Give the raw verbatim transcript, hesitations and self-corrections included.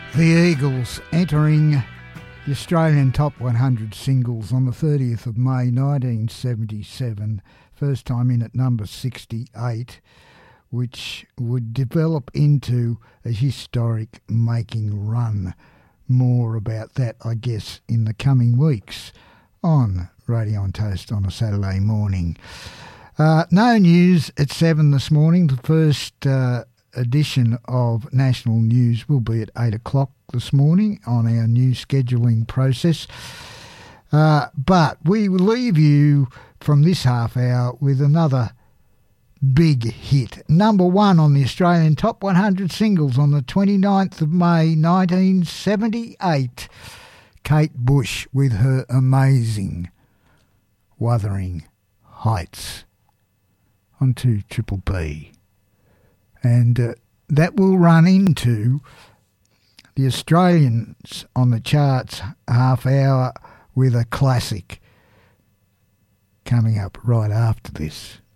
The Eagles entering the Australian Top one hundred singles on the thirtieth of May nineteen seventy-seven, first time in at number sixty-eight, which would develop into a historic making run. More about that, I guess, in the coming weeks on Radio on Toast on a Saturday morning. Uh, no news at seven this morning. The first uh, edition of National News will be at eight o'clock this morning on our new scheduling process. Uh, but we will leave you from this half hour with another big hit. Number one on the Australian Top one hundred singles on the twenty-ninth of May nineteen seventy-eight. Kate Bush with her amazing Wuthering Heights on two Triple B. And uh, that will run into the Australians on the charts half hour with a classic coming up right after this.